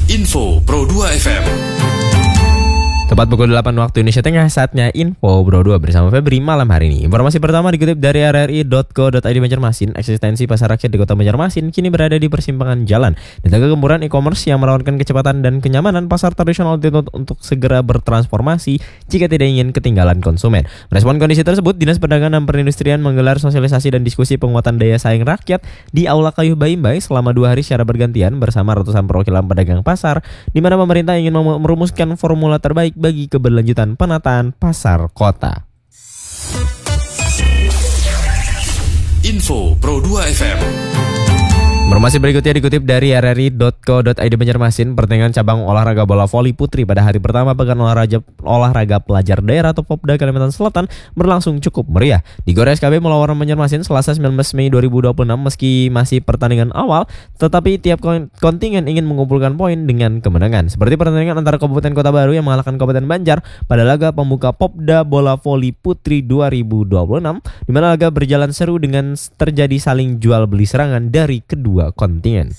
Info Pro 2 FM. Tepat pukul 8 waktu Indonesia Tengah, saatnya Info Pro 2 bersama Febri malam hari ini. Informasi pertama dikutip dari rri.co.id Banjarmasin. Eksistensi pasar rakyat di kota Banjarmasin kini berada di persimpangan jalan. Di tengah gempuran e-commerce yang menawarkan kecepatan dan kenyamanan, pasar tradisional dituntut untuk segera bertransformasi jika tidak ingin ketinggalan konsumen. Merespon kondisi tersebut, Dinas Perdagangan dan Perindustrian menggelar sosialisasi dan diskusi penguatan daya saing rakyat di Aula Kayuh Baimbai selama 2 hari secara bergantian bersama ratusan perwakilan pedagang pasar, di mana pemerintah ingin merumuskan formula terbaik bagi keberlanjutan penataan pasar kota. Info Pro 2 FM. Informasi berikutnya dikutip dari rri.co.id Banjarmasin. Pertandingan cabang olahraga bola voli putri pada hari pertama Pekan Olahraga Pelajar Daerah atau Popda Kalimantan Selatan berlangsung cukup meriah di Gor SKB Melawan Banjarmasin Selasa 19 Mei 2026. Meski masih pertandingan awal, tetapi tiap kontingen ingin mengumpulkan poin dengan kemenangan. Seperti pertandingan antara Kabupaten Kota Baru yang mengalahkan Kabupaten Banjar pada laga pembuka Popda Bola Voli Putri 2026, di mana laga berjalan seru dengan terjadi saling jual beli serangan dari kedua kontingen.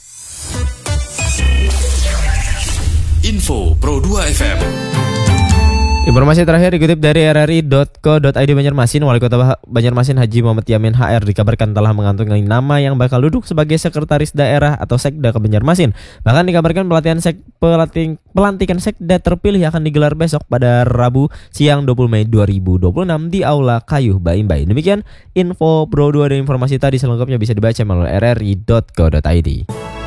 Info Pro 2 FM. Informasi terakhir dikutip dari rri.co.id Banjarmasin. Wali Kota Banjarmasin Haji Muhammad Yamin HR dikabarkan telah mengantongi nama yang bakal duduk sebagai sekretaris daerah atau sekda ke Banjarmasin. Bahkan dikabarkan pelantikan sekda terpilih akan digelar besok pada Rabu siang 20 Mei 2026 di Aula Kayuh Baimbai. Demikian Info Pro 2 dan informasi tadi selengkapnya bisa dibaca melalui rri.co.id.